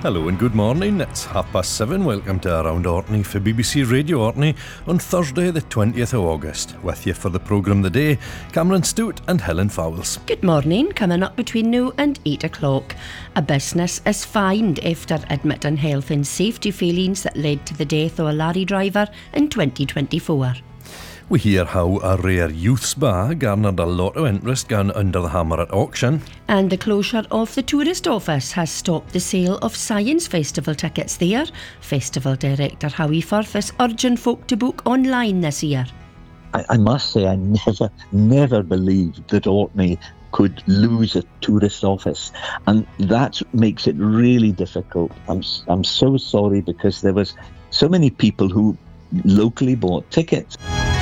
Hello and good morning, it's 7:30. Welcome to Around Orkney for BBC Radio Orkney on Thursday the 20th of August. With you for the programme the day, Cameron Stewart and Helen Fowles. Good morning, coming up between now and 8 o'clock. A business is fined after admitting health and safety failings that led to the death of a lorry driver in 2024. We hear how a rare youth spa garnered a lot of interest going under the hammer at auction. And the closure of the tourist office has stopped the sale of Science Festival tickets there. Festival director Howie Firth is urging folk to book online this year. I must say I never believed that Orkney could lose a tourist office, and that makes it really difficult. I'm so sorry, because there was so many people who locally bought tickets.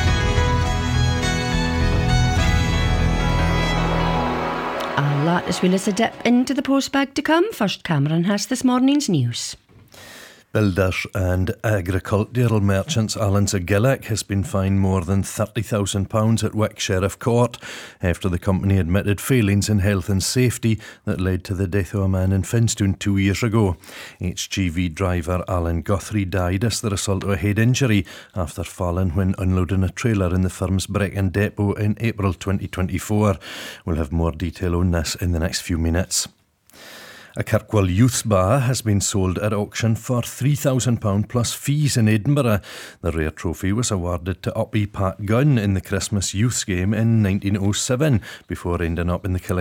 That as well as a dip into the postbag to come. First, Cameron has this morning's news. Builders and agricultural merchants Alan Gillick has been fined more than £30,000 at Wick Sheriff Court after the company admitted failings in health and safety that led to the death of a man in Finstone 2 years ago. HGV driver Alan Guthrie died as the result of a head injury after falling when unloading a trailer in the firm's Brecon depot in April 2024. We'll have more detail on this in the next few minutes. A Kirkwall youth spa has been sold at auction for £3,000 plus fees in Edinburgh. The rare trophy was awarded to Uppy Pat Gunn in the Christmas Youths game in 1907 before ending up in the collection